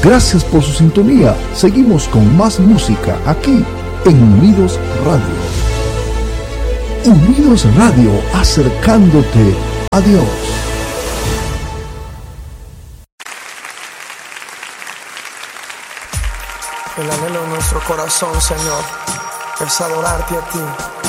Gracias por su sintonía. Seguimos con más música aquí en Unidos Radio. Unidos Radio, acercándote a Dios. El anhelo de nuestro corazón, Señor, es adorarte a ti.